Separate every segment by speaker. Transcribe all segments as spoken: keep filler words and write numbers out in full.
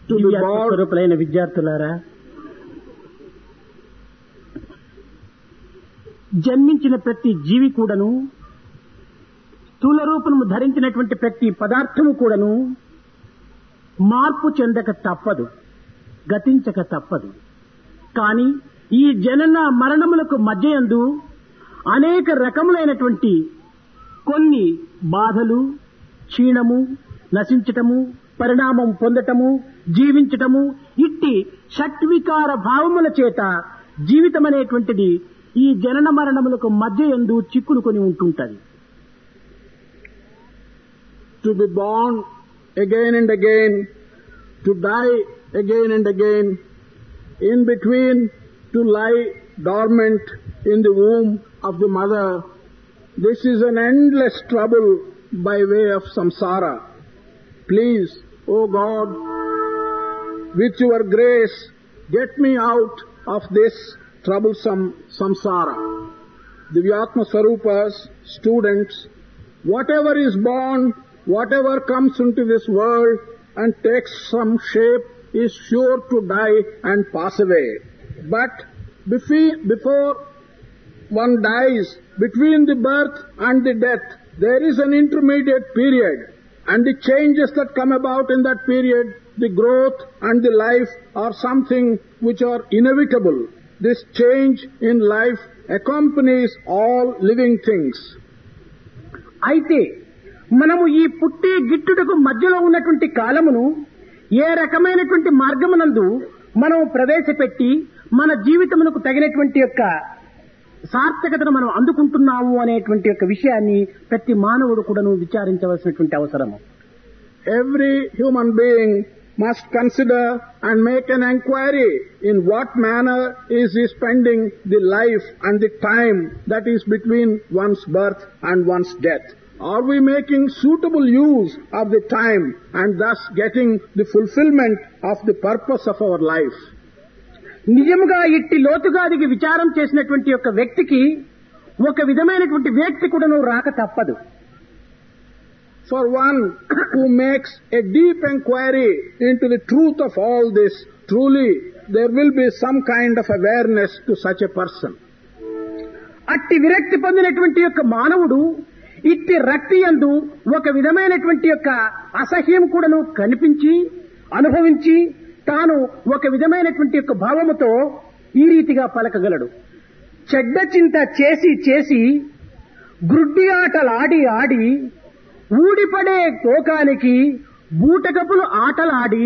Speaker 1: to be born.
Speaker 2: స్వరూపులైన విద్యార్థులారా, జన్మించిన ప్రతి జీవి కూడాను, స్థూల రూపము ధరించినటువంటి ప్రతి పదార్థము కూడాను మార్పు చెందక తప్పదు, గతించక తప్పదు. కానీ ఈ జనన మరణములకు మధ్యయందు అనేక రకములైనటువంటి కొన్ని బాధలు, క్షీణము, నశించటము, పరిణామం పొందటము, జీవించటము, ఇట్టి షట్వికార భావముల చేత జీవితం అనేటువంటిది ఈ జనన మరణములకు మధ్యయందు చిక్కులుకొని ఉంటుంటది.
Speaker 1: To be born again and again, to die again and again, in between to lie dormant in the womb of the mother, this is an endless trouble by way of samsara. Please, O God, with your grace, get me out of this troublesome samsara. Divyatma Swarupas, students, whatever is born, whatever comes into this world and takes some shape is sure to die and pass away. But before one dies, between the birth and the death, there is an intermediate period, and the changes that come about in that period, the growth and the life are something which are inevitable. This change in life accompanies all living things.
Speaker 2: అయితే మనము ఈ పుట్టి గిట్టుటకు మధ్యలో ఉన్నటువంటి కాలమును ఏ రకమైనటువంటి మార్గమునందు మనం ప్రవేశపెట్టి మన జీవితమునకు తగినటువంటి యొక్క సార్థకతను మనం అందుకుంటున్నాము అనేటువంటి యొక్క విషయాన్ని ప్రతి మానవుడు కూడాను విచారించవలసినటువంటి అవసరము.
Speaker 1: Every human being must consider and make an inquiry in what manner is he spending the life and the time that is between one's birth and one's death. Are we making suitable use of the time and thus getting the fulfillment of the purpose of our life?
Speaker 2: నిజముగా ఇట్టి లోతుగా దిగి విచారం చేసినటువంటి యొక్క వ్యక్తికి ఒక విధమైనటువంటి వ్యక్తి కూడాను రాక తప్పదు.
Speaker 1: For one who makes a deep inquiry into the truth of all this, truly there will be some kind of awareness to such a person.
Speaker 2: అట్టి విరక్తి పొందినటువంటి యొక్క మానవుడు ఇట్టి రక్తి యందు ఒక విధమైనటువంటి యొక్క అసహ్యం కూడాను కనిపించి అనుభవించి తాను ఒక విధమైనటువంటి యొక్క భావముతో ఈ రీతిగా పలకగలడు. చెడ్డ చింత చేసి చేసి గ్రుడ్డి ఆటలాడి ఆడి ఊడిపడే తోకానికి బూటకపులు ఆటలాడి.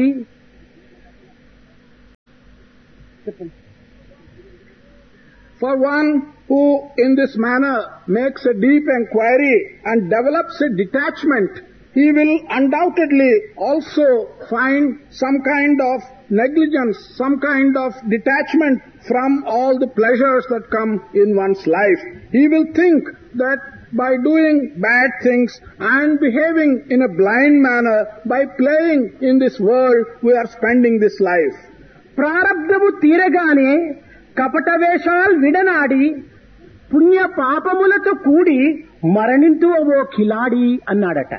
Speaker 1: For one who in this manner makes a deep inquiry and develops a detachment, he will undoubtedly also find some kind of negligence, some kind of detachment from all the pleasures that come in one's life. He will think that by doing bad things and behaving in a blind manner, by playing in this world, we are spending this life.
Speaker 2: ప్రారబ్ధము తీరగానే కపట వేషాలు విడనాడి పుణ్య పాపములతో కూడి మరణింతు ఓ ఖిలాడి అన్నాడట.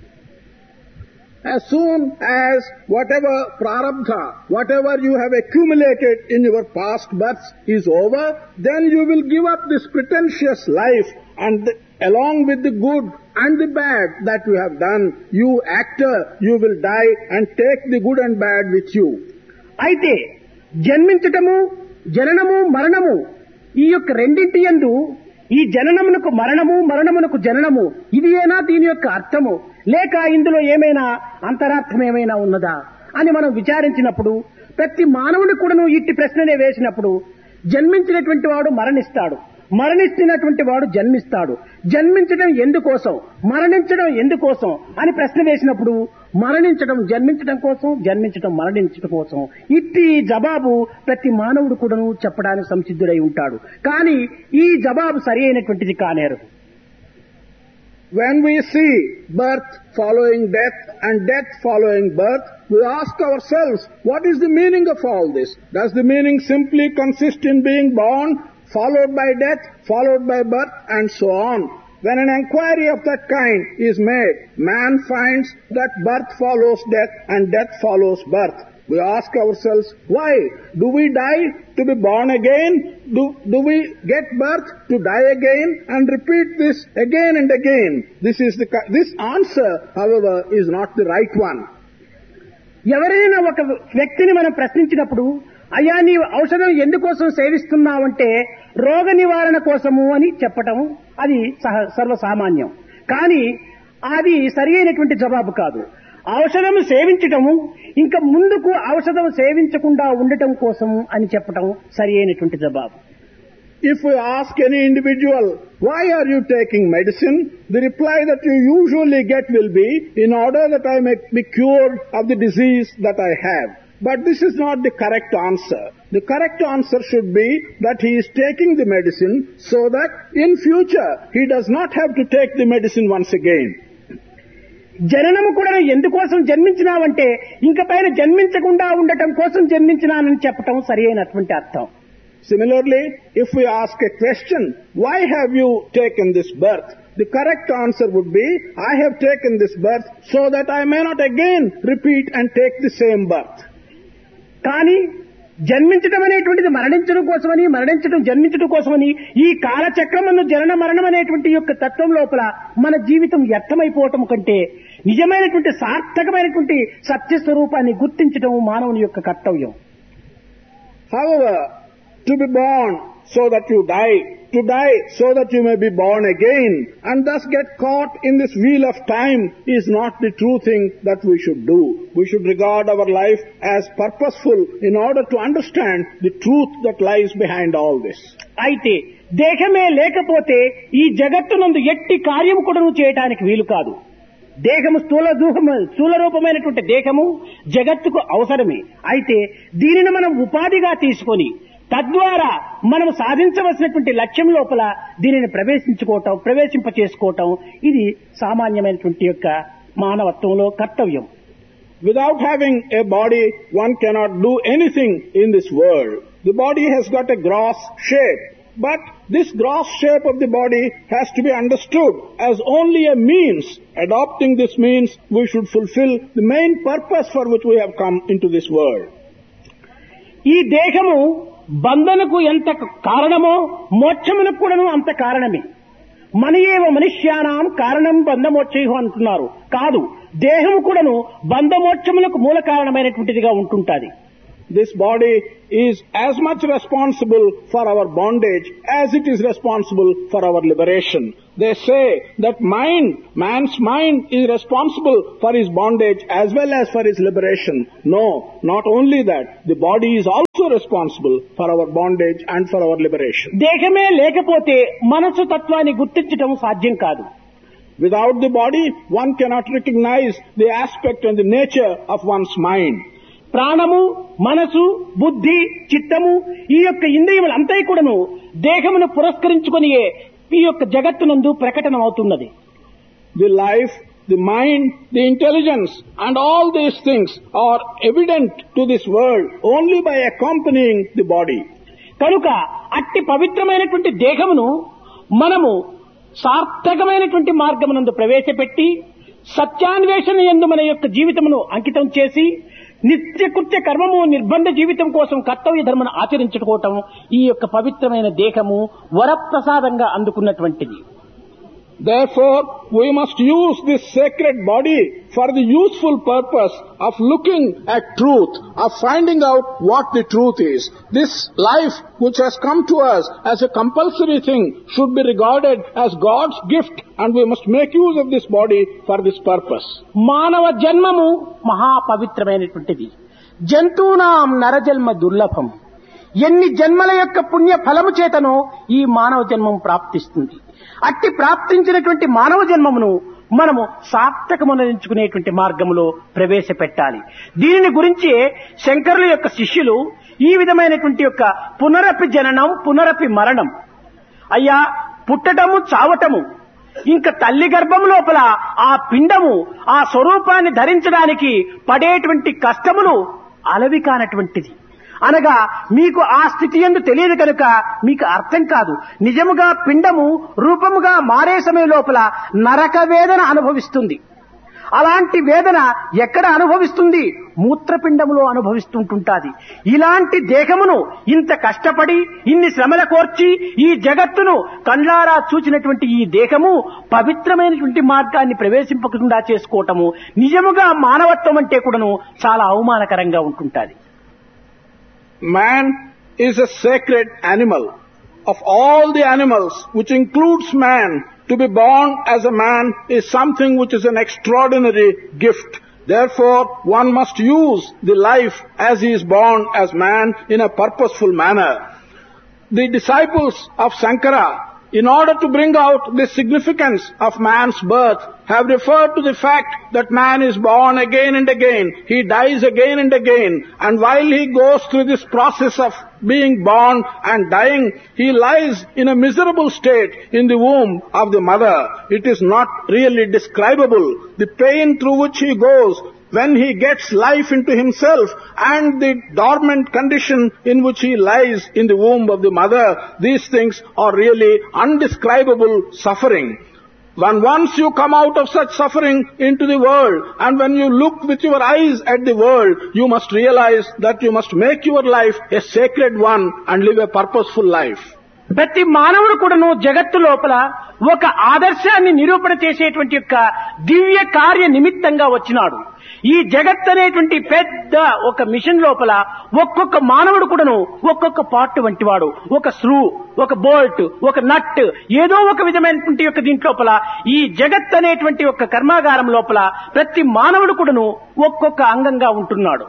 Speaker 1: As soon as whatever prarabdha, whatever you have accumulated in your past births is over, then you will give up this pretentious life, and along with the good and the bad that you have done, you actor, you will die and take the good and bad with you.
Speaker 2: అయితే జన్మించటము, జననము, మరణము ఈ యొక్క రెండింటి యందు ఈ జననమునకు మరణము, మరణమునకు జననము ఇది ఏనా దీని యొక్క అర్థము, లేక ఇందులో ఏమైనా అంతరార్థం ఏమైనా ఉన్నదా అని మనం విచారించినప్పుడు ప్రతి మానవుని కూడాను ఇట్టి ప్రశ్ననే వేసినప్పుడు జన్మించినటువంటి వాడు మరణిస్తాడు, మరణిస్తున్నటువంటి వాడు జన్మిస్తాడు. జన్మించడం ఎందుకోసం, మరణించడం ఎందుకోసం అని ప్రశ్న వేసినప్పుడు మరణించడం జన్మించడం కోసం, జన్మించడం మరణించడం కోసం. ఇట్టి జవాబు ప్రతి మానవుడు కూడాను చెప్పడానికి సంసిద్ధుడై ఉంటాడు. కానీ ఈ జవాబు సరి అయినటువంటిది కానేరు.
Speaker 1: When we see birth following death and death following birth, we ask ourselves, what is the meaning of all this? Does the meaning simply consist in being born, followed by death, followed by birth, and so on? When an inquiry of that kind is made, man finds that birth follows death and death follows birth. We ask ourselves, why? Do we die to be born again? Do, do we get birth to die again and repeat this again and again? This is the, this answer, however, is not the right one.
Speaker 2: ఎవరైనా ఒక వ్యక్తిని మనం ప్రశ్నించినప్పుడు, అయ్యా నీవు ఔషధం ఎందుకోసం సేవిస్తున్నావంటే రోగ నివారణ కోసము అని చెప్పటం అది సర్వసామాన్యం. కానీ అది సరి అయినటువంటి జవాబు కాదు. ఔషధం సేవించటము ఇంకా ముందుకు ఔషధం సేవించకుండా ఉండటం కోసము అని చెప్పటం సరి అయినటువంటి జవాబు.
Speaker 1: If we ask any individual, why are you taking medicine? The reply that you usually get will be, in order that I may be cured of the disease that I have. But this is not the correct answer. The correct answer should be that he is taking the medicine so that in future he does not have to take the medicine once again.
Speaker 2: జననము కూడా ఎందుకోసం జన్మించినావంటే ఇంక పైన జన్మించకుండా ఉండటం కోసం జన్మించినానని చెప్పటం సరి అయినటువంటి అర్థం.
Speaker 1: Similarly, if we ask a question, why have you taken this birth? The correct answer would be, I have taken this birth so that I may not again repeat and take the same birth.
Speaker 2: కానీ జన్మించడం అనేటువంటిది మరణించడం కోసమని, మరణించడం జన్మించడం కోసమని ఈ కాలచక్రమును జనన మరణం అనేటువంటి యొక్క తత్వం లోపల మన జీవితం వ్యర్థమైపోవటం కంటే నిజమైనటువంటి సార్థకమైనటువంటి సత్యస్వరూపాన్ని గుర్తించడం మానవుని యొక్క కర్తవ్యం.
Speaker 1: However, to be born so that you die, to die so that you may be born again, and thus get caught in this wheel of time is not the true thing that we should do. We should regard our life as purposeful in order to understand the truth that lies behind all this.
Speaker 2: అయితే దేహమే లేకపోతే ఈ జగత్తునందు ఎట్టి కార్యము కూడా చేయడానికి వీలు కాదు. దేహము స్థూల దూహము స్థూల రూపమైనటువంటి దేహము జగత్తుకు అవసరమే. అయితే దీనిని మనం ఉపాధిగా తీసుకొని తద్వారా మనం సాధించవలసినటువంటి లక్ష్యం లోపల దీనిని ప్రవేశించుకోవటం ప్రవేశింప చేసుకోవటం ఇది సామాన్యమైనటువంటి యొక్క మానవత్వంలో కర్తవ్యం.
Speaker 1: Without having a body, one cannot do anything in this world. The body has got a gross shape, but this gross shape of the body has to be understood as only a means. Adopting this means, we should fulfill the main purpose for which we have come into this world.
Speaker 2: ఈ దేహము బంధనకు ఎంత కారణమో మోక్షమునకు కూడాను అంత కారణమే. మనయేవ మనుష్యానాం కారణం బంధమోక్షయు అంటున్నారు. కాదు, దేహము కూడాను బంధమోక్షములకు మూల కారణమైనటువంటిదిగా ఉంటుంటుంది.
Speaker 1: This body is as much responsible for our bondage as it is responsible for our liberation. They say that mind, man's mind is responsible for his bondage as well as for his liberation. No, not only that, the body is also responsible for our bondage and for our liberation.
Speaker 2: దేహమే లేకపోతే మనసు తత్వాన్ని గుర్తించడం సాధ్యం కాదు.
Speaker 1: Without the body, one cannot recognize the aspect and the nature of one's mind.
Speaker 2: ప్రాణము, మనసు, బుద్ధి, చిత్తము ఈ యొక్క ఇంద్రియములు అంతా కూడాను దేహమును పురస్కరించుకొని ఈ యొక్క జగత్తునందు ప్రకటన అవుతున్నది.
Speaker 1: The life, the mind, the intelligence and all these things are evident to this world only by accompanying the body.
Speaker 2: కనుక అట్టి పవిత్రమైనటువంటి దేహమును మనము సార్థకమైనటువంటి మార్గమునందు ప్రవేశపెట్టి సత్యాన్వేషణ యందు మన యొక్క జీవితమును అంకితం చేసి నిత్యకృత్య కర్మము నిర్బంధ జీవితం కోసం కర్తవ్య ధర్మను ఆచరించుకోవటం ఈ యొక్క పవిత్రమైన దేహము వరప్రసాదంగా అందుకున్నటువంటిది.
Speaker 1: Therefore, we must use this sacred body for the useful purpose of looking at truth, of finding out what the truth is. This life which has come to us as a compulsory thing should be regarded as God's gift, and we must make use of this body for this purpose.
Speaker 2: మానవ జన్మము మహా పవిత్రమైనటువంటిది. జంతువునాం నరజన్మ దుర్లభం. ఎన్ని జన్మల యొక్క పుణ్య ఫలము చేతనో ఈ మానవ జన్మం ప్రాప్తిస్తుంది. అట్టి ప్రాప్తించినటువంటి మానవ జన్మమును మనము సార్థకమనించుకునేటువంటి మార్గములో ప్రవేశపెట్టాలి. దీనిని గురించి శంకరుల యొక్క శిష్యులు ఈ విధమైనటువంటి యొక్క పునరపి జననం పునరపి మరణం, అయ్యా పుట్టటము చావటము, ఇంకా తల్లి గర్భం లోపల ఆ పిండము ఆ స్వరూపాన్ని ధరించడానికి పడేటువంటి కష్టములు అలవి కానటువంటిది. అనగా మీకు ఆ స్థితి యందు తెలియదు కనుక మీకు అర్థం కాదు. నిజముగా పిండము రూపముగా మారే సమయం లోపల నరక వేదన అనుభవిస్తుంది. అలాంటి వేదన ఎక్కడ అనుభవిస్తుంది? మూత్రపిండములో అనుభవిస్తుంటుంటాది. ఇలాంటి దేహమును ఇంత కష్టపడి ఇన్ని శ్రమల కోర్చి ఈ జగత్తును కళ్ళారా చూచినటువంటి ఈ దేహము పవిత్రమైనటువంటి మార్గాన్ని ప్రవేశింపకుండా చేసుకోవటము నిజముగా మానవత్వం అంటే కూడాను చాలా అవమానకరంగా ఉంటుంటాది.
Speaker 1: Man is a sacred animal. Of all the animals, which includes man, to be born as a man is something which is an extraordinary gift. Therefore, one must use the life as he is born as man in a purposeful manner. The disciples of Sankara, in order to bring out the significance of man's birth, have referred to the fact that man is born again and again, he dies again and again, and while he goes through this process of being born and dying, he lies in a miserable state in the womb of the mother. It is not really describable. The pain through which he goes when he gets life into himself and the dormant condition in which he lies in the womb of the mother, these things are really undescribable suffering. When once you come out of such suffering into the world, and when you look with your eyes at the world, you must realize that you must make your life a sacred one and live a purposeful life.
Speaker 2: ప్రతి మానవుడు కూడాను జగత్తు లోపల ఒక ఆదర్శాన్ని నిరూపణ చేసేటువంటి యొక్క దివ్య కార్య నిమిత్తంగా వచ్చినాడు. ఈ జగత్ అనేటువంటి పెద్ద ఒక మిషన్ లోపల ఒక్కొక్క మానవుడు కూడాను ఒక్కొక్క పార్ట్ వంటివాడు. ఒక స్క్రూ, ఒక బోల్ట్, ఒక నట్, ఏదో ఒక విధమైనటువంటి యొక్క దీంట్లోపల ఈ జగత్ అనేటువంటి ఒక కర్మాగారం లోపల ప్రతి మానవుడు కూడాను ఒక్కొక్క అంగంగా ఉంటున్నాడు.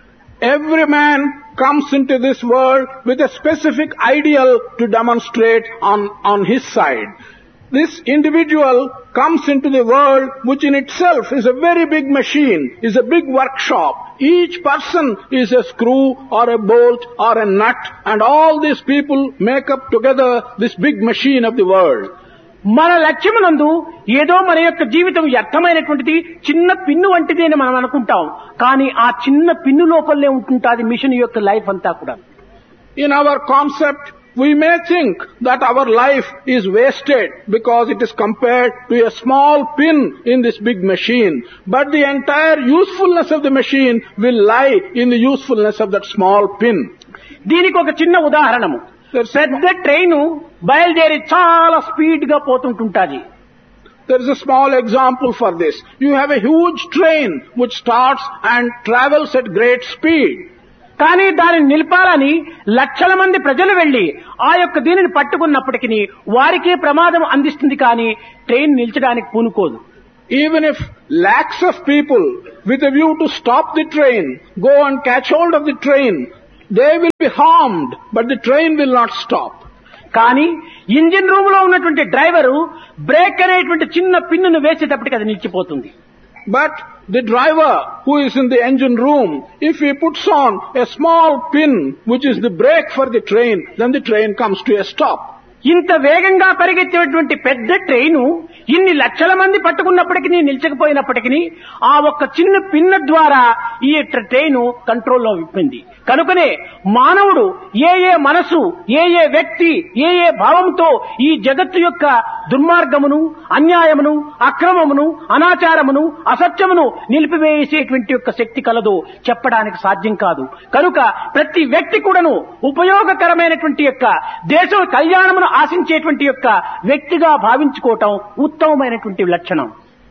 Speaker 1: Every man comes into this world with a specific ideal to demonstrate on, on his side. This individual comes into the world which in itself is a very big machine, is a big workshop. Each person is a screw or a bolt or a nut, and all these people make up together this big machine of the world.
Speaker 2: మన లక్ష్యమునందు ఏదో మన యొక్క జీవితం వ్యర్థమైనటువంటిది చిన్న pin వంటిది అని మనం అనుకుంటాం. కానీ ఆ చిన్న పిన్ను లోపలనే ఉంటుంటాది మిషన్ యొక్క లైఫ్ అంతా కూడా.
Speaker 1: In our concept, we may think that our life is wasted because it is compared to a small pin in this big machine. But the entire usefulness of the machine will lie in the usefulness of that small pin.
Speaker 2: దీనికి ఒక చిన్న ఉదాహరణము. పెద్ద train బయలుదేరి చాలా speed గా పోతుంటుంటాది.
Speaker 1: There is a small example for this. You have a huge train which starts and travels at great speed.
Speaker 2: కానీ దానిని నిలపాలని లక్షల మంది ప్రజలు వెళ్లి ఆ యొక్క దీనిని పట్టుకున్నప్పటికీ వారికే ప్రమాదం అందిస్తుంది, కానీ train నిల్చడానికి పూనుకోదు.
Speaker 1: Even if lakhs of people with a view to stop the train go and catch hold of the train, they will be harmed, but the train will not stop.
Speaker 2: కానీ ఇంజిన్ రూమ్ లో ఉన్నటువంటి driver break అనేటువంటి చిన్న పిన్నును వేసేటప్పటికి అది నిలిచిపోతుంది.
Speaker 1: But the driver who is in the engine room, if he puts on a small pin which is the brake for the train, then the train comes to a stop.
Speaker 2: ఇంత వేగంగా పరిగెత్తేటువంటి పెద్ద train ఇన్ని లక్షల మంది పట్టుకున్నప్పటికీ నిలిచకపోయినప్పటికీ ఆ ఒక్క చిన్న పిన్న ద్వారా ఈ ట్రైను కంట్రోల్లో విప్పింది. కనుకనే మానవుడు ఏ ఏ మనసు, ఏ ఏ వ్యక్తి, ఏ ఏ భావంతో ఈ జగత్తు యొక్క దుర్మార్గమును, అన్యాయమును, అక్రమమును, అనాచారమును, అసత్యమును నిలిపివేసేటువంటి యొక్క శక్తి కలదో చెప్పడానికి సాధ్యం కాదు. కనుక ప్రతి వ్యక్తి కూడాను ఉపయోగకరమైనటువంటి యొక్క దేశ కళ్యాణమును ఆశించేటువంటి యొక్క వ్యక్తిగా భావించుకోవటం ఉత్తమమైనటువంటి లక్షణం.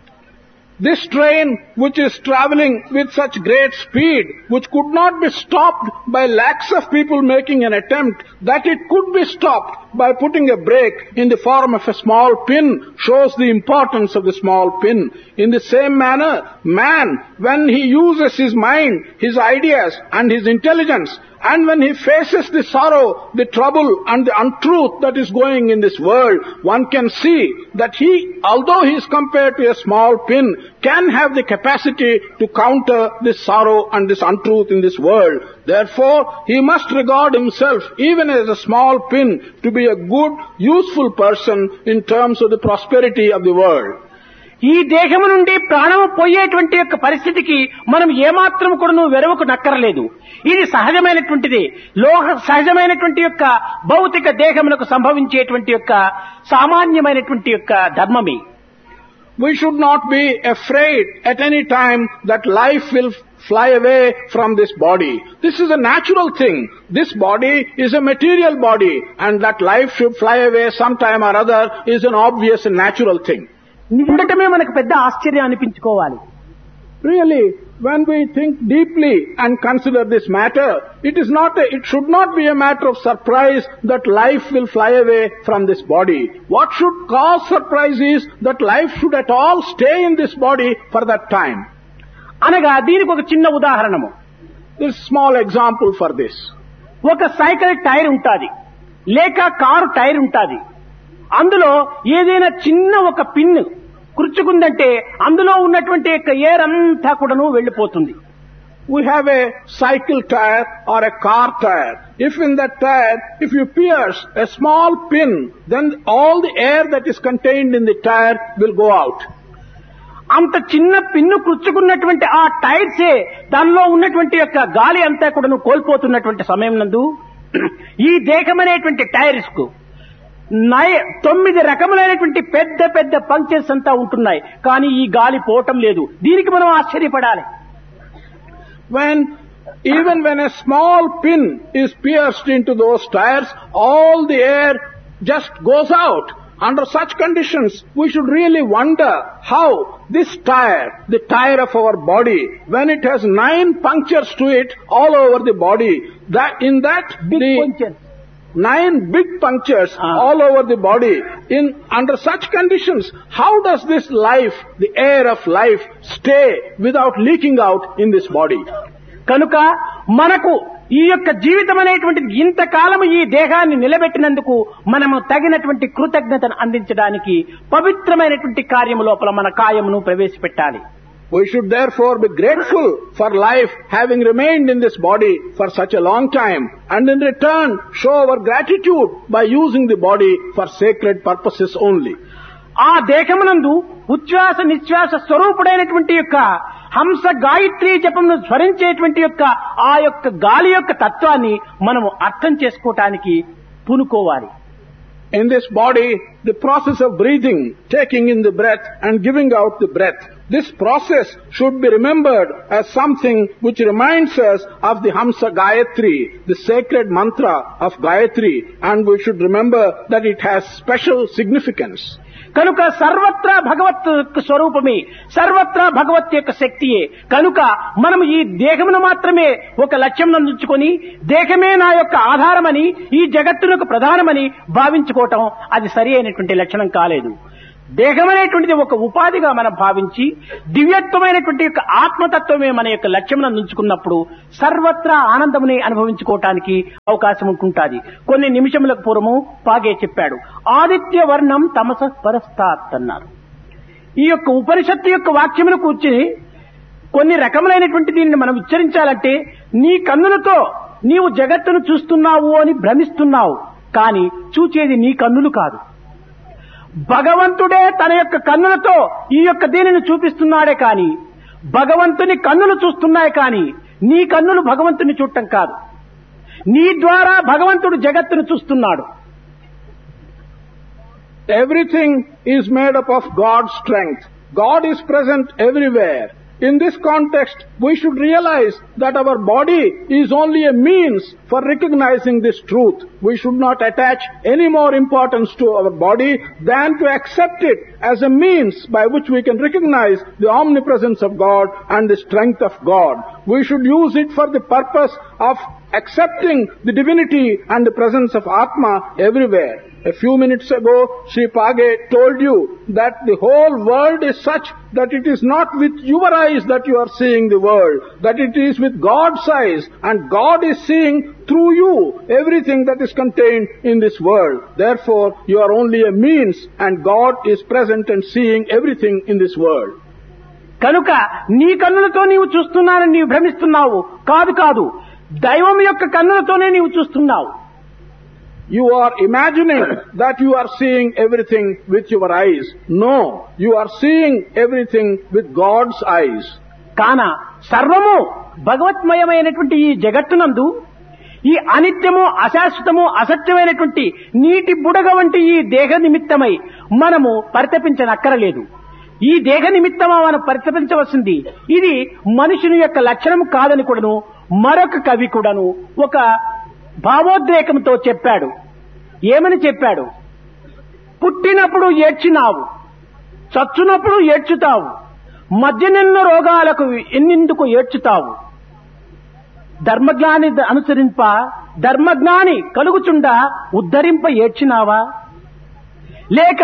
Speaker 1: This train which is traveling with such great speed, which could not be stopped by lakhs of people making an attempt, that it could be stopped by putting a brake in the form of a small pin, shows the importance of the small pin. In the same manner, man, when he uses his mind, his ideas and his intelligence, and when he faces the sorrow, the trouble and the untruth that is going in this world, one can see that he, although he is compared to a small pin, can have the capacity to counter this sorrow and this untruth in this world. Therefore, he must regard himself even as a small pin to be a good, useful person in terms of the prosperity of the world.
Speaker 2: ఈ దేహము నుండి ప్రాణము పోయేటువంటి యొక్క పరిస్థితికి మనం ఏమాత్రం కూడా వెరవకు నక్కరలేదు. ఇది సహజమైనటువంటిది. లోహ సహజమైనటువంటి యొక్క భౌతిక దేహమునకు సంభవించేటువంటి యొక్క సామాన్యమైనటువంటి యొక్క ధర్మమే.
Speaker 1: we should not be afraid at any time that life will fly away from this body. This is a natural thing. This body is a material body, and that life should fly away sometime or other is an obvious and natural thing.
Speaker 2: ఉండటమే మనకు పెద్ద ఆశ్చర్యం అనిపించుకోవాలి.
Speaker 1: Really, when we think deeply and consider this matter, it is not a, it should not be a matter of surprise that life will fly away from this body. What should cause surprise is that life should at all stay in this body for that time.
Speaker 2: అనగా దీనికి ఒక చిన్న ఉదాహరణము.
Speaker 1: This small example for this.
Speaker 2: ఒక cycle tyre ఉంటాది, లేక car tyre ఉంటాది. అందులో ఏదైనా చిన్న ఒక పిన్ కుర్చుకుందంటే అందులో ఉన్నటువంటి ఎయిర్ అంతా కూడాను వెళ్ళిపోతుంది.
Speaker 1: We have a cycle tire or a car tire. If in that tire, if you pierce a small pin, then all the air that is contained in the tire will go out.
Speaker 2: అంత చిన్న pin కుర్చుకున్నటువంటి ఆ టైర్సే దానిలో ఉన్నటువంటి యొక్క గాలి అంతా కూడాను కోల్పోతున్నటువంటి సమయం నందు ఈ దేహం అనేటువంటి టైర్స్ కు తొమ్మిది రకములైనటువంటి పెద్ద పెద్ద పంక్చర్స్ అంతా ఉంటున్నాయి, కానీ ఈ గాలి పోవటం లేదు. దీనికి మనం ఆశ్చర్యపడాలి.
Speaker 1: When even when a small pin is pierced into those tires, all the air just goes out. Under such conditions, we should really wonder how this tire, the tire of our body, when it has nine punctures to it all over the body, that in that
Speaker 2: big
Speaker 1: the
Speaker 2: punctures.
Speaker 1: Nine big punctures ah. all over the body. In under such conditions, how does this life, the air of life, stay without leaking out in this body?
Speaker 2: కనుక మనకు ఈ యొక్క జీవితం అనేటువంటిది ఇంతకాలం ఈ దేహాన్ని నిలబెట్టినందుకు మనము తగినటువంటి కృతజ్ఞతను అందించడానికి పవిత్రమైనటువంటి కార్యము లోపల మన కాయమును ప్రవేశపెట్టాలి.
Speaker 1: We should therefore be grateful for life having remained in this body for such a long time, and in return show our gratitude by using the body for sacred purposes only.
Speaker 2: ఆ దేహమునందు ఉచ్ఛ్వాస నిశ్వాస స్వరూపుడైనటువంటి యొక్క హంస గాయత్రి జపమును స్మరించేటువంటి యొక్క ఆ యొక్క గాలి యొక్క తత్వాన్ని మనము అర్థం చేసుకోవటానికి పూనుకోవాలి.
Speaker 1: In this body, the process of breathing, taking in the breath and giving out the breath, this process should be remembered as something which reminds us of the Hamsa Gayatri, the sacred mantra of Gayatri, and we should remember that it has special significance.
Speaker 2: కనుక సర్వత్రా భగవత్ స్వరూపమే, సర్వత్రా భగవత్ యొక్క శక్తియే. కనుక మనం ఈ దేహమును మాత్రమే ఒక లక్ష్యం నందుకొని దేహమే నా యొక్క ఆధారమని, ఈ జగత్తునకు ప్రధానమని భావించుకోవటం అది సరి అయినటువంటి లక్షణం కాలేదు. దేహం అనేటువంటిది ఒక ఉపాధిగా మనం భావించి దివ్యత్వమైనటువంటి యొక్క ఆత్మతత్వమే మన యొక్క లక్ష్యం నందుకున్నప్పుడు సర్వత్రా ఆనందముని అనుభవించుకోవటానికి అవకాశం ఉంటుంటుంది. కొన్ని నిమిషములకు పూర్వము పాగే చెప్పాడు, ఆదిత్య వర్ణం తమస పరస్తాత్ అన్నారు. ఈ యొక్క ఉపనిషత్తు యొక్క వాక్యమును కూర్చి కొన్ని రకములైనటువంటి దీనిని మనం ఉచ్చరించాలంటే నీ కన్నులతో నీవు జగత్తును చూస్తున్నావు అని భ్రమిస్తున్నావు, కానీ చూచేది నీ కన్నులు కాదు. భగవంతుడే తన యొక్క కన్నులతో ఈ యొక్క దీనిని చూపిస్తున్నాడే కాని భగవంతుని కన్నులు చూస్తున్నాయి, కానీ నీ కన్నులు భగవంతుని చూడటం కాదు. నీ ద్వారా భగవంతుడు జగత్తును చూస్తున్నాడు.
Speaker 1: Everything is made up of God's strength. God is present everywhere. In this context, we should realize that our body is only a means for recognizing this truth. We should not attach any more importance to our body than to accept it as a means by which we can recognize the omnipresence of God and the strength of God. We should use it for the purpose of accepting the divinity and the presence of Atma everywhere. A few minutes ago, Sri Page told you that the whole world is such that it is not with your eyes that you are seeing the world, that it is with God's eyes, and God is seeing through you everything that is contained in this world. Therefore, you are only a means, and God is present and seeing everything in this world.
Speaker 2: కనుక నీ కన్నులతో నీవు చూస్తున్నానని నీవు భ్రమిస్తున్నావు. కాదు కాదు, దైవం యొక్క కన్నులతోనే నీవు చూస్తున్నావు.
Speaker 1: You are imagining that you are seeing everything with your eyes. No, you are seeing everything with God's eyes.
Speaker 2: కాన సర్వము భగవత్మయమైనటువంటి ఈ జగత్తునందు ఈ అనిత్యము, అశాశ్వతము, అసత్యమైనటువంటి నీటి బుడగ వంటి ఈ దేహ నిమిత్తమై మనము పరితపించనక్కరలేదు. ఈ దేహ నిమిత్తమా మనం పరితపించవలసింది. ఇది మనుషుని యొక్క లక్షణం కాదని కూడాను మరొక కవి కూడాను ఒక భావోద్రేకంతో చెప్పాడు. ఏమని చెప్పాడు? పుట్టినప్పుడు ఏడ్చినావు, చచ్చునప్పుడు ఏడ్చుతావు, మధ్యనెన్న రోగాలకు ఎన్నెందుకు ఏడ్చుతావు, ధర్మజ్ఞాని అనుసరింప ధర్మజ్ఞాని కలుగుచుండా ఉద్ధరింప ఏడ్చినావా, లేక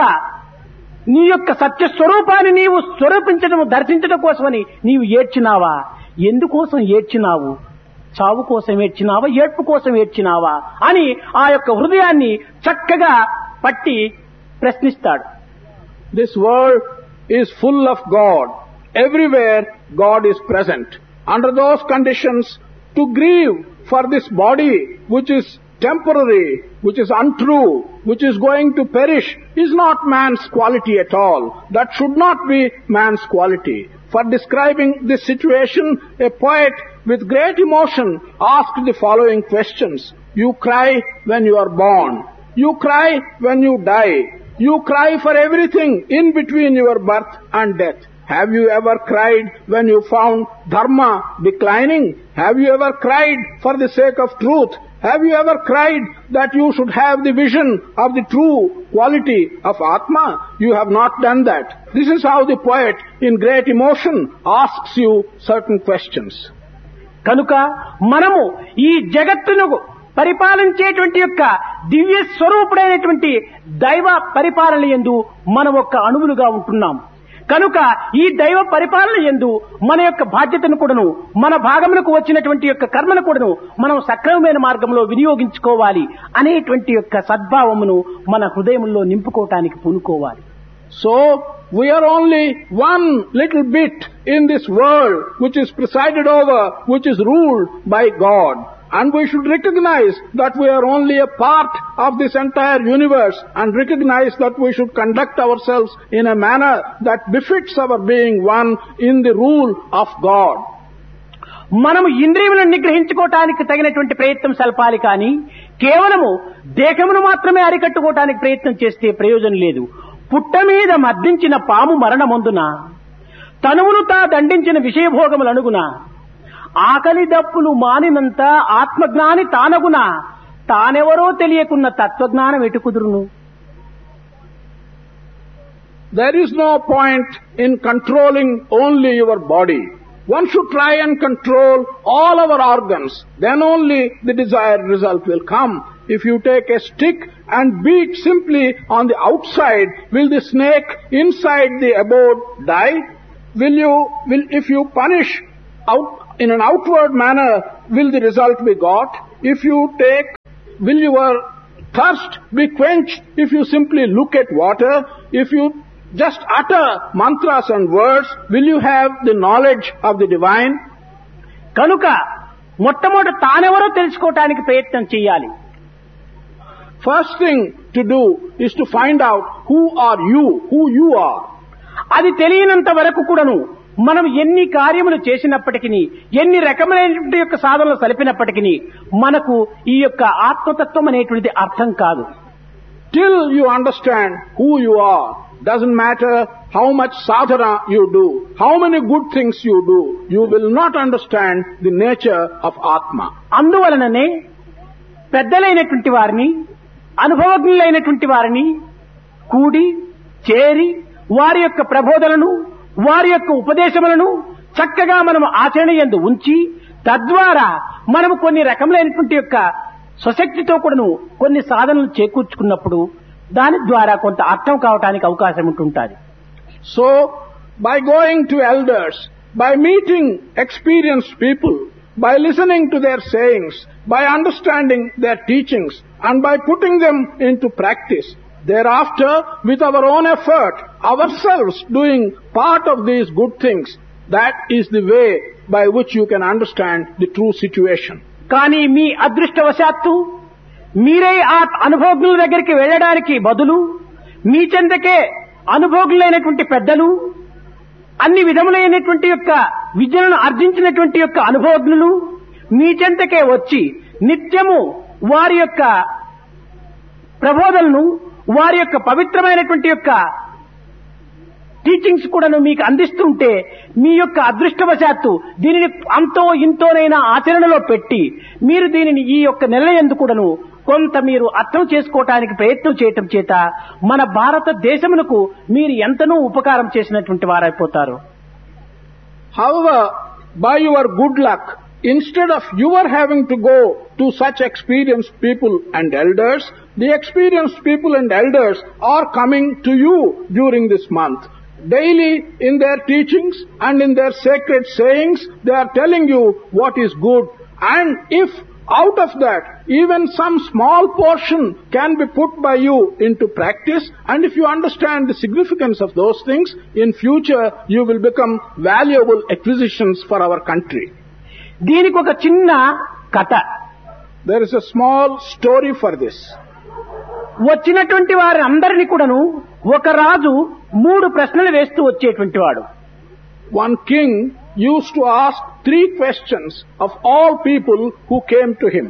Speaker 2: నీ యొక్క సత్య స్వరూపాన్ని నీవు స్వరూపించడం దర్శించడం కోసమని నీవు ఏడ్చినావా? ఎందుకోసం ఏడ్చినావు? చావు కోసం ఏడ్చినావా, ఏడ్పు కోసం ఏడ్చినావా అని ఆ యొక్క హృదయాన్ని చక్కగా పట్టి ప్రశ్నిస్తాడు.
Speaker 1: This world is full of God. Everywhere God is present. Under those conditions, to grieve for this body which is temporary, which is untrue, which is going to perish, is not man's quality at all. That should not be man's quality. For describing this situation, a poet with great emotion asked the following questions. You cry when you are born. You cry when you die. You cry for everything in between your birth and death. Have you ever cried when you found dharma declining? Have you ever cried for the sake of truth? Have you ever cried that you should have the vision of the true quality of Atma? You have not done that. This is how the poet, in great emotion, asks you certain questions.
Speaker 2: కనుక మనము ఈ జగత్తును పరిపాలించేటువంటి యొక్క దివ్య స్వరూపుడైనటువంటి దైవ పరిపాలన యందు మనం ఒక్క అణువులుగా ఉంటున్నాం. కనుక ఈ దైవ పరిపాలన యందు మన యొక్క బాధ్యతను కూడాను, మన భాగములకు వచ్చినటువంటి యొక్క కర్మను కూడాను మనం సక్రమమైన మార్గంలో వినియోగించుకోవాలి అనేటువంటి యొక్క సద్భావమును మన హృదయంలో నింపుకోవటానికి పూనుకోవాలి.
Speaker 1: So, we are only one little bit in this world which is presided over, which is ruled by God. And we should recognize that we are only a part of this entire universe and recognize that we should conduct ourselves in a manner that befits our being one in the rule of God.
Speaker 2: మనము ఇంద్రియములను నిగ్రహించుకోవటానికి తగినటువంటి ప్రయత్నం సల్పాలి కానీ కేవలము దేహమును మాత్రమే అరికట్టుకోవటానికి ప్రయత్నం చేస్తే ప్రయోజనం లేదు. పుట్ట మీద మద్దించిన పాము మరణమందున తనువును తా దండించిన విషయభోగములనుగున ఆకలి దప్పులు మానినంత ఆత్మజ్ఞాని తానగున తానెవరో తెలియకున్న తత్వజ్ఞానం ఎటు కుదురును.
Speaker 1: There is no point in controlling only your body. One should try and control all our organs. Then only the desired result will come. If you take a stick and beat simply on the outside, will the snake inside the abode die? Will you, will, if you punish out in an outward manner, will the result be got? If you take, will your thirst be quenched if you simply look at water? If you just utter mantras and words, will you have the knowledge of the divine?
Speaker 2: కనుక మొట్టమొదట తానెవరో తెలుసుకోవటానికి ప్రయత్నం చేయాలి.
Speaker 1: First thing to do is to find out who are you, who you are.
Speaker 2: అది తెలియనంత వరకు కూడాను మనం ఎన్ని కార్యములు చేసినప్పటికీ, ఎన్ని రకమైనటువంటి యొక్క సాధనలు సలిపినప్పటికీ మనకు ఈ యొక్క ఆత్మతత్వం అనేటువంటిది అర్థం కాదు.
Speaker 1: Till you understand who you are, doesn't matter how much sadhana you do, how many good things you do, you will not understand the nature of Atma.
Speaker 2: అందువలననే పెద్దలైనటువంటి వారిని, అనుభవజ్ఞులైనటువంటి వారిని కూడి చేరి వారి యొక్క ప్రబోధనలను, వారి యొక్క ఉపదేశములను చక్కగా మనం ఆచరణ యందు ఉంచి తద్వారా మనము కొన్ని రకములైనటువంటి యొక్క స్వశక్తితో కూడాను కొన్ని సాధనలు చేకూర్చుకున్నప్పుడు దాని ద్వారా కొంత అర్థం కావటానికి అవకాశం ఉంటుంటుంది.
Speaker 1: So, by going to elders, by meeting experienced people, by listening to their sayings, by understanding their teachings, and by putting them into practice, thereafter, with our own effort, ourselves doing part of these good things, that is the way by which you can understand the true situation.
Speaker 2: కానీ మీ అదృష్టవశాత్తు మీరే ఆ అనుభవజ్ఞుల దగ్గరికి వెళ్ళడానికి బదులు మీ చెంతకే అనుభవజ్ఞులైనటువంటి పెద్దలు, అన్ని విధములైనటువంటి యొక్క విద్యను ఆర్జించినటువంటి యొక్క అనుభవజ్ఞులు మీ చెంతకే వచ్చి నిత్యము వారి యొక్క ప్రబోధనను, వారి యొక్క పవిత్రమైనటువంటి యొక్క టీచింగ్స్ కూడాను మీకు అందిస్తుంటే మీ యొక్క అదృష్టవశాత్తు దీనిని అంతో ఇంతోనైనా ఆచరణలో పెట్టి మీరు దీనిని ఈ యొక్క నెల యందు కూడాను కొంత మీరు అర్థం చేసుకోవటానికి ప్రయత్నం చేయటం చేత మన భారతదేశమునకు మీరు ఎంతనో ఉపకారం చేసినటువంటి వారైపోతారు.
Speaker 1: However, by your good luck, instead of your having to go to such experienced people and elders, the experienced people and elders are coming to you during this month. Daily in their teachings and in their sacred sayings, they are telling you what is good. And if out of that, even some small portion can be put by you into practice, and if you understand the significance of those things, in future you will become valuable acquisitions for our country.
Speaker 2: దీనికి ఒక చిన్న కథ.
Speaker 1: There is a small story for this.
Speaker 2: వచ్చినటువంటి వారి అందరినీ కూడాను ఒక రాజు మూడు ప్రశ్నలు వేస్తూ వచ్చేటువంటి వాడు.
Speaker 1: One king used to ask three questions of all people who came to him.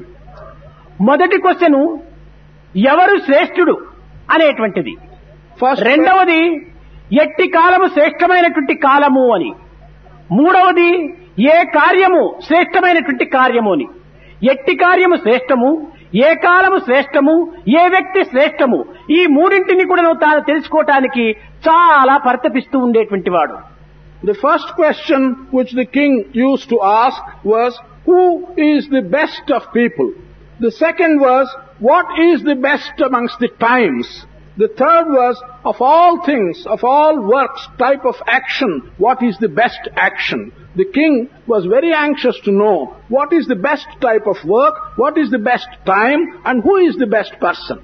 Speaker 2: మొదటి క్వశ్చన్ ఎవరు శ్రేష్ఠుడు అనేటువంటిది. రెండవది ఎట్టి కాలము శ్రేష్టమైనటువంటి కాలము అని. మూడవది ఏ కార్యము శ్రేష్టమైనటువంటి కార్యము అని. ఎట్టి కార్యము శ్రేష్టము, ఏ కాలము శ్రేష్టము, ఏ వ్యక్తి శ్రేష్టము, ఈ మూడింటిని కూడా తాను తెలుసుకోవటానికి చాలా పరితపిస్తూ ఉండేటువంటి వాడు.
Speaker 1: The first question which the king used to ask was, who is the best of people? The second was, what is the best amongst the times? The third was, of all things, of all works, type of action, what is the best action? The king was very anxious to know what is the best type of work, what is the best time, and who is the best person.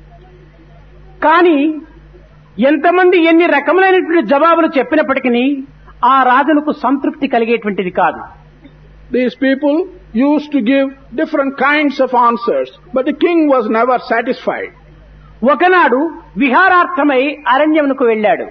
Speaker 2: కానీ ఎంతమంది ఎన్ని రకములైనటువంటి జవాబులు చెప్పినప్పటికీ ఆ రాజులకు సంతృప్తి కలిగేటువంటిది కాదు.
Speaker 1: These people used to give different kinds of answers, but the king was never satisfied.
Speaker 2: ఒకనాడు విహారార్థమై అరణ్యమునకు వెళ్ళాడు.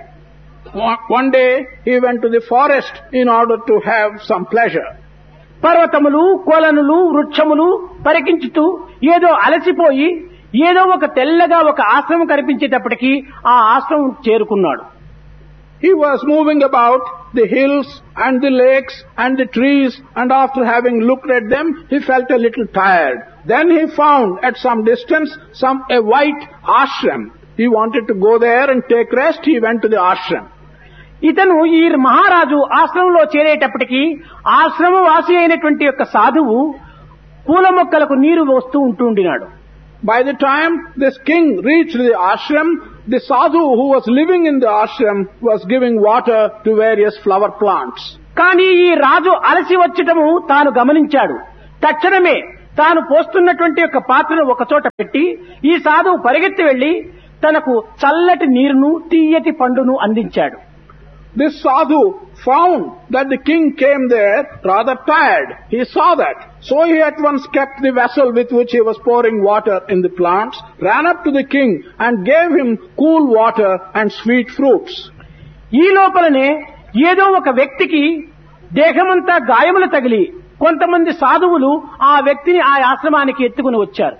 Speaker 1: One day he went to the forest in order to have some pleasure.
Speaker 2: పర్వతములు, కొలనులు, వృక్షములు పరికించుతూ ఏదో అలసిపోయి ఏదో ఒక తెల్లగా ఒక ఆశ్రమం కనిపించేటప్పటికీ ఆ ఆశ్రమం చేరుకున్నాడు.
Speaker 1: He was moving about the hills and the lakes and the trees, and after having looked at them, he felt a little tired. Then he found at some distance some a white ashram. He wanted to go there and take rest. He went to the ashram.
Speaker 2: ఇతను ఈ మహారాజు ఆశ్రమంలో చేరేటప్పటికీ ఆశ్రమవాసి అయినటువంటి యొక్క సాధువు పూల మొక్కలకు నీరు పోస్తూ ఉంటూ ఉండినాడు.
Speaker 1: By the time this king reached the ashram, the sadhu who was living in the ashram was giving water to various flower plants.
Speaker 2: కానీ ఈ రాజు అలసి వచ్చటము తాను గమనించాడు. తక్షణమే తాను పోస్తున్నటువంటి యొక్క పాత్రను ఒక చోట పెట్టి ఈ సాధువు పరిగెత్తి వెళ్లి తనకు చల్లటి నీరును తీయటి పండును అందించాడు.
Speaker 1: This sadhu found that the king came there rather tired. He saw that. So he at once kept the vessel with which he was pouring water in the plants, ran up to the king and gave him cool water and sweet fruits.
Speaker 2: ఈ లోపలనే ఏదో ఒక వ్యక్తికి దేహమంతా గాయములు తగిలి కొంతమంది సాధువులు ఆ వ్యక్తిని ఆ ఆశ్రమానికి ఎత్తుకుని వచ్చారు.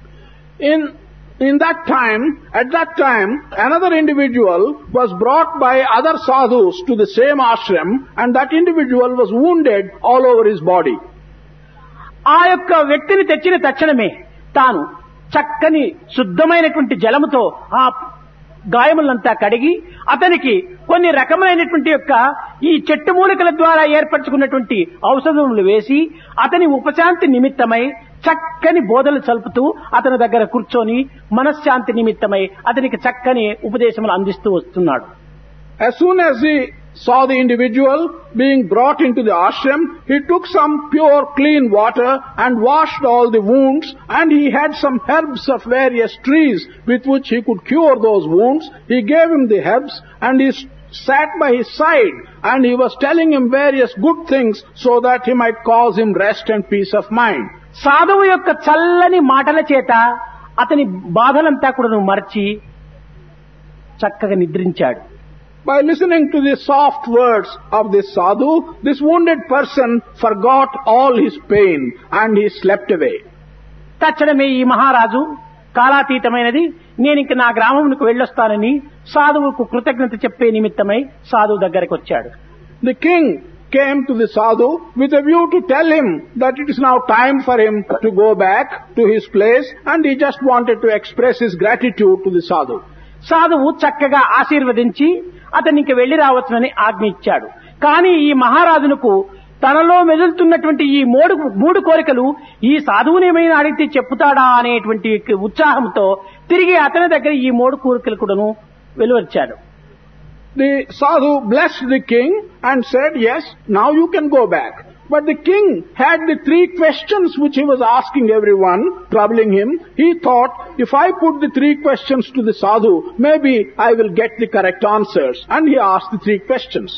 Speaker 1: In In that time, at that time, another individual was brought by other sadhus to the same ashram, and that individual was wounded all over his body.
Speaker 2: ఆ యొక్క వ్యక్తిని తెచ్చిన తక్షణమే తాను చక్కని శుద్ధమైనటువంటి జలముతో ఆ గాయములంతా కడిగి అతనికి కొన్ని రకమైనటువంటి యొక్క ఈ చెట్టు మూలికల ద్వారా ఏర్పరచుకున్నటువంటి ఔషధములు వేసి అతని ఉపశాంతి నిమిత్తమై చక్కని బోధలు చల్పుతూ అతని దగ్గర కూర్చొని మనశ్శాంతి నిమిత్తమై అతనికి చక్కని ఉపదేశములు అందిస్తూ వస్తున్నాడు.
Speaker 1: As soon as he saw the individual being brought into the ashram, he took some pure clean water and washed all the wounds, and he had some herbs of various trees with which he could cure those wounds. He gave him the herbs and he sat by his side, and he was telling him various good things so that he might cause him rest and peace of mind.
Speaker 2: సాధువు యొక్క చల్లని మాటల చేత అతని బాధలంతా కూడా మర్చి చక్కగా నిద్రించాడు.
Speaker 1: By listening to the soft words of this sadhu, this wounded person forgot all his pain and he slept away.
Speaker 2: తక్షణమే ఈ మహారాజు కాలాతీతమైనది, నేను ఇంక నా గ్రామమునకు వెళ్ళొస్తానని సాధువుకు కృతజ్ఞత చెప్పే నిమిత్తమై సాధువు దగ్గరికి వచ్చాడు.
Speaker 1: The king came to the sadhu with a view to tell him that it is now time for him to go back to his place, and he just wanted to express his gratitude to the sadhu.
Speaker 2: సాధువు చక్కగా ఆశీర్వదించి అతన్ని ఇంక వెళ్లి రావచ్చునని ఆజ్ఞ ఇచ్చాడు. కానీ ఈ మహారాజునకు తనలో మెదులుతున్నటువంటి ఈ మూడు మూడు కోరికలు ఈ సాధువునేమైనా అడిగితే చెప్పుతాడా అనేటువంటి ఉత్సాహంతో తిరిగి అతని దగ్గర ఈ మూడు కోరికలు కూడాను వెలువచ్చాడు.
Speaker 1: The sadhu blessed the king and said, yes, now you can go back. But the king had the three questions which he was asking everyone, troubling him. He thought, if I put the three questions to the sadhu, maybe I will get the correct answers. And he asked the three questions.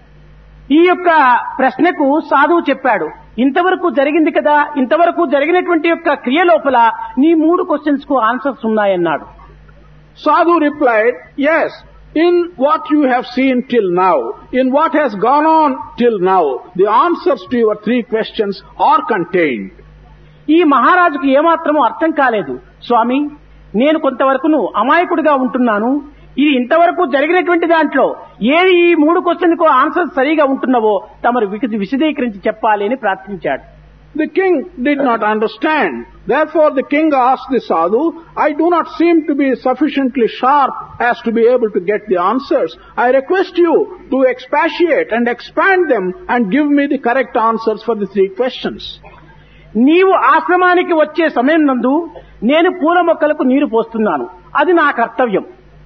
Speaker 2: ఈ యొక్క ప్రశ్నకు సాధువు చెప్పాడు, ఇంతవరకు జరిగింది కదా, ఇంతవరకు జరిగినటువంటి యొక్క క్రియ లోపల నీ మూడు క్వశ్చన్స్ కు answers ఉన్నాయన్నాడు.
Speaker 1: Sadhu replied, yes, in what you have seen till now, in what has gone on till now, the answers to your three questions are contained.
Speaker 2: ఈ మహారాజుకు ఏమాత్రమూ అర్థం కాలేదు. స్వామి, నేను కొంతవరకును అమాయకుడిగా ఉంటున్నాను, ఇది ఇంతవరకు జరిగినటువంటి దాంట్లో ఏది ఈ మూడు క్వశ్చన్ కు ఆన్సర్ సరిగా ఉంటున్నావో తమరు విశదీకరించి చెప్పాలి అని ప్రార్థించాడు.
Speaker 1: The king did not understand. Therefore the king asked the sadhu, I do not seem to be sufficiently sharp as to be able to get the answers. I request you to expatiate and expand them and give me the correct answers for the three questions.
Speaker 2: నీవు ఆశ్రమానికి వచ్చే సమయం నందు నేను పూల మొక్కలకు నీరు పోస్తున్నాను, అది నా కర్తవ్యం.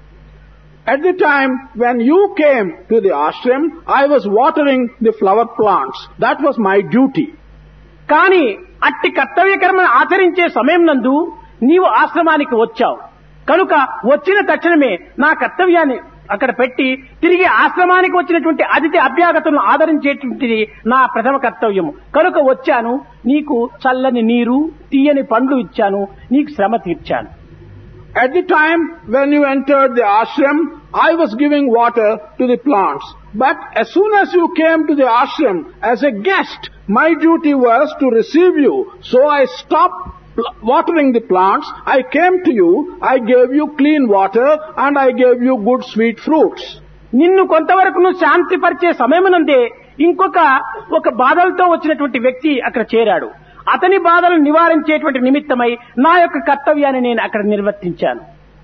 Speaker 1: At the time when you came to the ashram, I was watering the flower plants. That was my duty.
Speaker 2: కానీ అట్టి కర్తవ్యకర్మను ఆచరించే సమయం నందు నీవు ఆశ్రమానికి వచ్చావు కనుక వచ్చిన తక్షణమే నా కర్తవ్యాన్ని అక్కడ పెట్టి తిరిగి ఆశ్రమానికి వచ్చినటువంటి అతిథి అభ్యాగతులను ఆదరించేటువంటిది నా ప్రథమ కర్తవ్యము. కనుక వచ్చాను, నీకు చల్లని నీరు తీయని పండ్లు ఇచ్చాను, నీకు శ్రమ తీర్చాను.
Speaker 1: At the time when you entered the ashram, I was giving water to the plants. But as soon as you came to the ashram as a guest, my duty was to receive you. So I stopped watering the plants. I came to you, I gave you clean water, and I gave you good sweet fruits.
Speaker 2: నిన్ను కొంతవరకు శాంతి పరిచే సమయమునందే ఇంకొక ఒక బాధలతో వచ్చినటువంటి వ్యక్తి అక్కడ చేరాడు. అతని బాధలను నివారించేటువంటి నిమిత్తమై నా యొక్క కర్తవ్యాన్ని నేను అక్కడ నిర్వర్తించాను.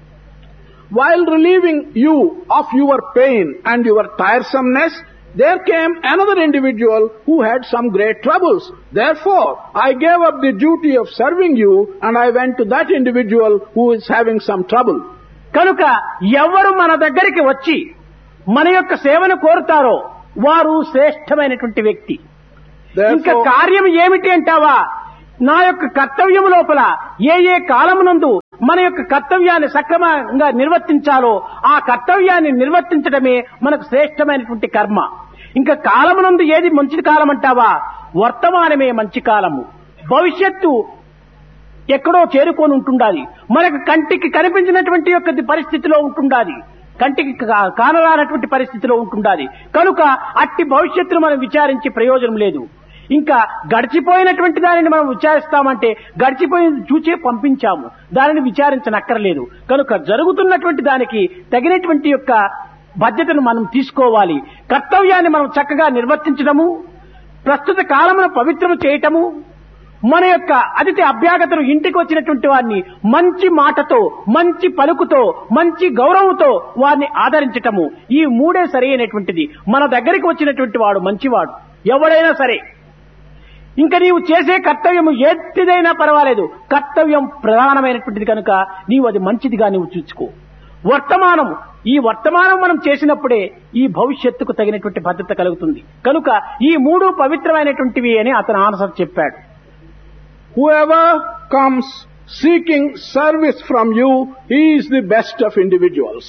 Speaker 1: While relieving you of your pain and your tiresomeness, there came another individual who had some great troubles. Therefore, I gave up the duty of serving you and I went to that individual who is having some trouble.
Speaker 2: కనుక ఎవరు మన దగ్గరికి వచ్చి మన యొక్క సేవను కోరుతారో వారు శ్రేష్టమైనటువంటి వ్యక్తి. ఇంకా కార్యం ఏమిటి అంటావా, నా యొక్క కర్తవ్యం లోపల ఏ ఏ కాలమునందు మన యొక్క కర్తవ్యాన్ని సక్రమంగా నిర్వర్తించాలో ఆ కర్తవ్యాన్ని నిర్వర్తించడమే మనకు శ్రేష్టమైనటువంటి కర్మ. ఇంకా కాలమునందు ఏది మంచి కాలం అంటావా, వర్తమానమే మంచి కాలము. భవిష్యత్తు ఎక్కడో చేరుకొని ఉంటుండాలి, మనకు కంటికి కనిపించినటువంటి యొక్క పరిస్థితిలో ఉంటుండాలి, కంటికి కానరానటువంటి పరిస్థితిలో ఉంటుండాలి. కనుక అట్టి భవిష్యత్తును మనం విచారించి ప్రయోజనం లేదు. ఇంకా గడిచిపోయినటువంటి దానిని మనం విచారిస్తామంటే గడిచిపోయింది చూచే పంపించాము, దానిని విచారించనక్కర్లేదు. కనుక జరుగుతున్నటువంటి దానికి తగినటువంటి యొక్క బాధ్యతను మనం తీసుకోవాలి. కర్తవ్యాన్ని మనం చక్కగా నిర్వర్తించడము, ప్రస్తుత కాలమును పవిత్రము చేయటము, మన యొక్క అతిథి అభ్యాగతను ఇంటికి వచ్చినటువంటి వారిని మంచి మాటతో, మంచి పలుకుతో, మంచి గౌరవంతో వారిని ఆదరించటము, ఈ మూడే సరైనటువంటిది. మన దగ్గరికి వచ్చినటువంటి వాడు మంచివాడు ఎవడైనా సరే. ఇంకా నీవు చేసే కర్తవ్యము ఎట్టిదైనా పర్వాలేదు, కర్తవ్యం ప్రధానమైనటువంటిది కనుక నీవు అది మంచిదిగా నీవు చూసుకో. వర్తమానం, ఈ వర్తమానం మనం చేసినప్పుడే ఈ భవిష్యత్తుకు తగినటువంటి భద్రత కలుగుతుంది. కనుక ఈ మూడు పవిత్రమైనటువంటివి అని అతను ఆన్సర్ చెప్పాడు.
Speaker 1: Whoever comes seeking service from you, he is the best of individuals.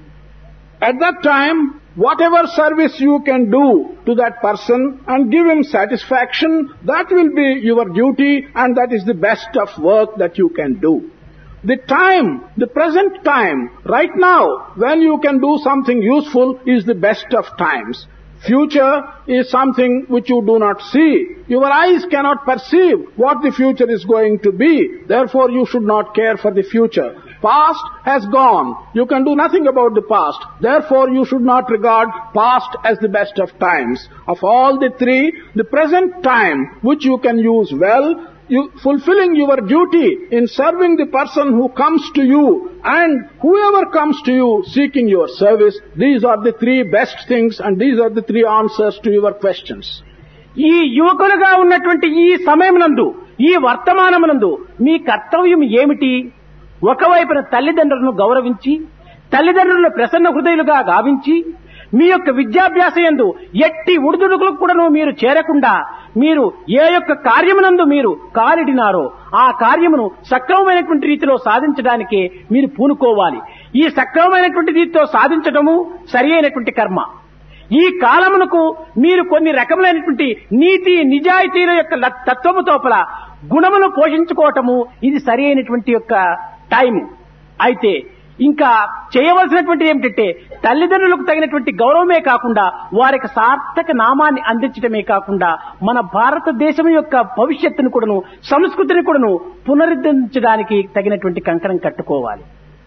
Speaker 1: At that time, whatever service you can do to that person and give him satisfaction, that will be your duty and that is the best of work that you can do. The time, the present time, right now, when you can do something useful is the best of times. Future is something which you do not see. Your eyes cannot perceive what the future is going to be. Therefore, you should not care for the future. Past has gone. You can do nothing about the past. Therefore, you should not regard past as the best of times. Of all the three, the present time, which you can use well, you fulfilling your duty in serving the person who comes to you and whoever comes to you seeking your service, these are the three best things and these are the three answers to your questions.
Speaker 2: ఈ యువకులుగా ఉన్నటువంటి ఈ సమయమునందు, ఈ వర్తమానమునందు మీ కర్తవ్యం ఏమిటి? ఒకవైపున తల్లిదండ్రులను గౌరవించి, తల్లిదండ్రులను ప్రసన్న హృదయులుగా గావించి, మీ యొక్క విద్యాభ్యాసయందు ఎట్టి ఉడుదుడుకులకు కూడాను మీరు చేరకుండా, మీరు ఏ యొక్క కార్యమునందు మీరు కాలిడినారో ఆ కార్యమును సక్రమమైనటువంటి రీతిలో సాధించడానికే మీరు పూనుకోవాలి. ఈ సక్రమమైనటువంటి రీతిలో సాధించడము సరి అయినటువంటి కర్మ. ఈ కాలమునకు మీరు కొన్ని రకములైనటువంటి నీతి నిజాయితీల యొక్క తత్వము తోపల గుణమును పోషించుకోవటము ఇది సరి అయినటువంటి యొక్క టైము. అయితే ఇంకా చేయవలసినటువంటి ఏమిటంటే తల్లిదండ్రులకు తగినటువంటి గౌరవమే కాకుండా వారికి సార్థక నామాన్ని అందించడమే కాకుండా మన భారతదేశం యొక్క భవిష్యత్తును కూడాను సంస్కృతిని కూడాను పునరుద్ధరించడానికి తగినటువంటి కంకణం కట్టుకోవాలి.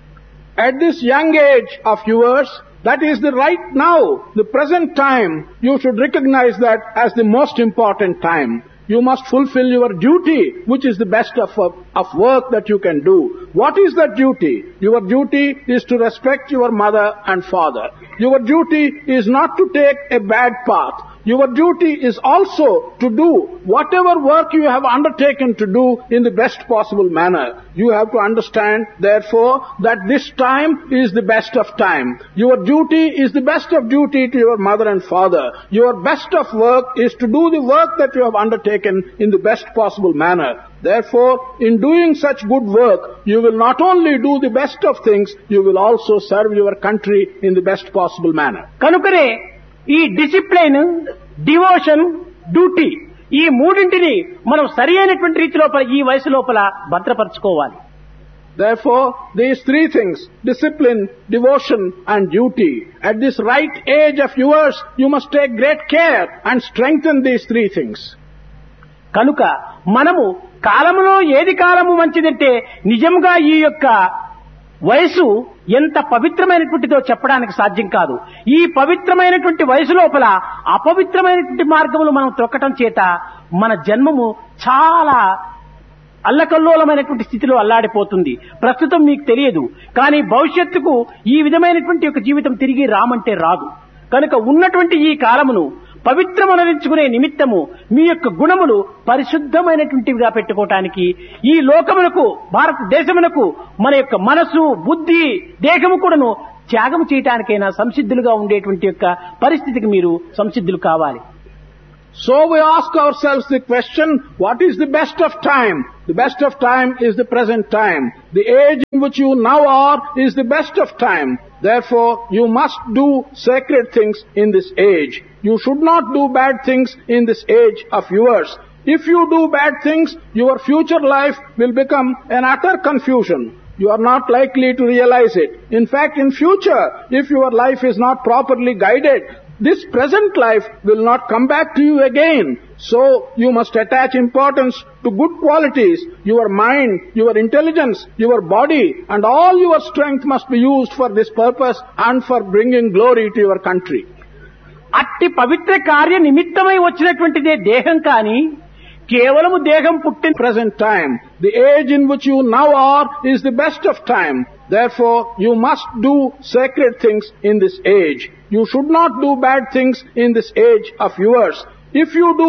Speaker 1: At this young age of yours, that is the right now, the present time, you should recognize that as the most important time. You must fulfill your duty, which is the best of, of work that you can do. What is that duty? Your duty is to respect your mother and father. Your duty is not to take a bad path. Your duty is also to do whatever work you have undertaken to do in the best possible manner. You have to understand, therefore, that this time is the best of time. Your duty is the best of duty to your mother and father. Your best of work is to do the work that you have undertaken in the best possible manner. Therefore, in doing such good work, you will not only do the best of things, you will also serve your country in the best possible manner.
Speaker 2: కనుకనే ఈ discipline, devotion, duty ఈ మూడింటిని మనం సరి అయినటువంటి రీతి లోపల ఈ వయసు లోపల భద్రపరచుకోవాలి.
Speaker 1: Therefore, these three things, discipline, devotion and duty, at this right age of yours, you must take great care and strengthen these three things.
Speaker 2: కనుక మనము కాలములో ఏది కాలము మంచిదంటే నిజంగా ఈ యొక్క వయసు ఎంత పవిత్రమైనటువంటిదో చెప్పడానికి సాధ్యం కాదు. ఈ పవిత్రమైనటువంటి వయసు లోపల అపవిత్రమైనటువంటి మార్గములు మనం తొక్కటం చేత మన జన్మము చాలా అల్లకల్లోలమైనటువంటి స్థితిలో అల్లాడిపోతుంది. ప్రస్తుతం మీకు తెలియదు, కానీ భవిష్యత్తుకు ఈ విధమైనటువంటి ఒక జీవితం తిరిగి రామంటే రాదు. కనుక ఉన్నటువంటి ఈ కాలమును పవిత్రమనరించుకునే నిమిత్తము మీ యొక్క గుణములు పరిశుద్ధమైనటువంటివిగా పెట్టుకోవటానికి ఈ లోకమునకు, భారతదేశమునకు మన యొక్క మనసు, బుద్ధి, దేహము కూడాను త్యాగం చేయటానికైనా సంసిద్ధులుగా ఉండేటువంటి యొక్క పరిస్థితికి మీరు సంసిద్ధులు కావాలి.
Speaker 1: So we ask ourselves the question, what is the best of time? The best of time is the present time. The age in which you now are is the best of time. Therefore, you must do sacred things in this age. You should not do bad things in this age of yours. If you do bad things, your future life will become an utter confusion. You are not likely to realize it. In fact, in future, if your life is not properly guided, this present life will not come back to you again. So, you must attach importance to good qualities. Your mind, your intelligence, your body and all your strength must be used for this purpose and for bringing glory to your country.
Speaker 2: అట్టి పవిత్ర కార్య నిమిత్తమై వచ్చినటువంటిదే దేహం, కానీ కేవలము దేహం పుట్టిన
Speaker 1: present time. The age in which you now are is the best of time. Therefore, you must do sacred things in this age. You should not do bad things in this age of yours. If you do